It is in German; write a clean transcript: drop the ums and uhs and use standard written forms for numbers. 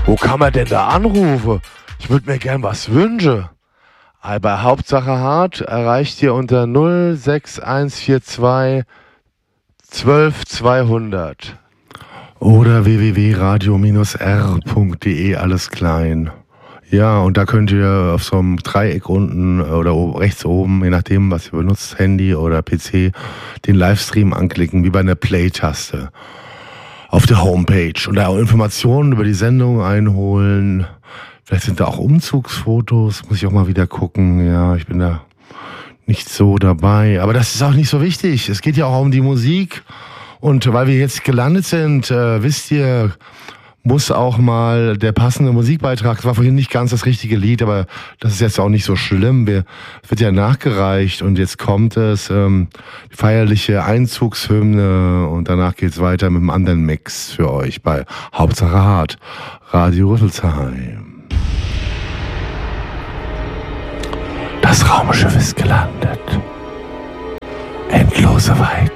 Wo kann man denn da anrufen? Ich würde mir gern was wünschen. Aber Hauptsache hart erreicht ihr unter 06142 12 200. Oder www.radio-r.de, alles klein. Ja, und da könnt ihr auf so einem Dreieck unten oder rechts oben, je nachdem, was ihr benutzt, Handy oder PC, den Livestream anklicken, wie bei einer Play-Taste auf der Homepage. Und da auch Informationen über die Sendung einholen. Vielleicht sind da auch Umzugsfotos, muss ich auch mal wieder gucken. Ja, ich bin da nicht so dabei. Aber das ist auch nicht so wichtig. Es geht ja auch um die Musik. Und weil wir jetzt gelandet sind, wisst ihr, muss auch mal der passende Musikbeitrag, das war vorhin nicht ganz das richtige Lied, aber das ist jetzt auch nicht so schlimm, wird ja nachgereicht und jetzt kommt es, die feierliche Einzugshymne und danach geht's weiter mit einem anderen Mix für euch bei Hauptsache hart, Radio Rüsselsheim. Das Raumschiff ist gelandet. Endlose Weiten.